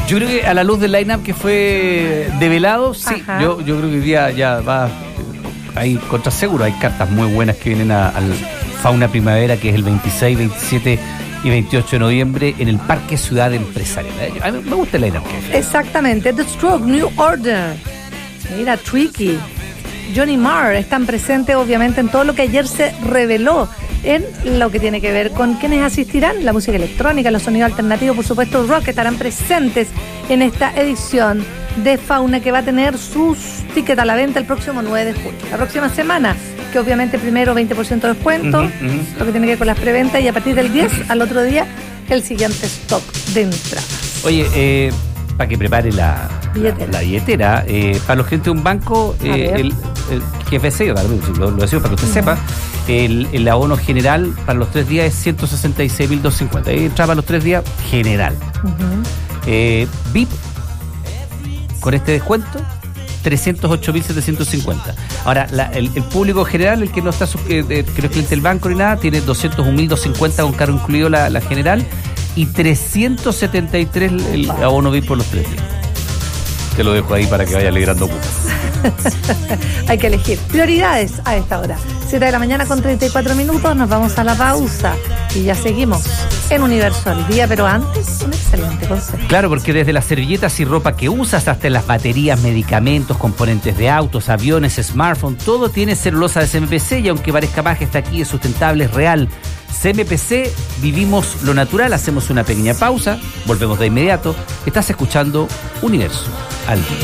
Yo creo que a la luz del line-up que fue develado, sí, yo creo que hoy día ya va, hay contra seguro, hay cartas muy buenas que vienen al Fauna Primavera, que es el 26, 27 y 28 de noviembre en el Parque Ciudad Empresarial. A mí me gusta el line-up. Exactamente, The Stroke, New Order, mira, Tricky, Johnny Marr están presentes obviamente en todo lo que ayer se reveló en lo que tiene que ver con quienes asistirán, la música electrónica, los sonidos alternativos, por supuesto el rock, estarán presentes en esta edición de Fauna que va a tener sus tickets a la venta el próximo 9 de julio. La próxima semana, que obviamente primero 20% de descuento, lo que tiene que ver con las preventas, y a partir del 10 al otro día el siguiente stock de entradas. Oye, para que prepare la billetera, para los clientes de un banco, el GFC, lo decimos para que usted sepa, el abono general para los 3 días es 166.250. Ahí entra para los 3 días general. VIP, con este descuento, 308.750. Ahora, el público general, el que no está que no es cliente del banco ni nada, tiene 201.250 con cargo incluido la general, y 373 el abono VIP por los 3 días. Te lo dejo ahí para que vaya alegrando mucho. Hay que elegir prioridades a esta hora. 7 de la mañana con 34 minutos, nos vamos a la pausa y ya seguimos en Universo al Día, pero antes un excelente consejo. Claro, porque desde las servilletas y ropa que usas hasta las baterías, medicamentos, componentes de autos, aviones, smartphones, todo tiene celulosa de CMPC, y aunque parezca más que está aquí, es sustentable, es real. CMPC, vivimos lo natural. Hacemos una pequeña pausa, volvemos de inmediato. Estás escuchando Universo al Día.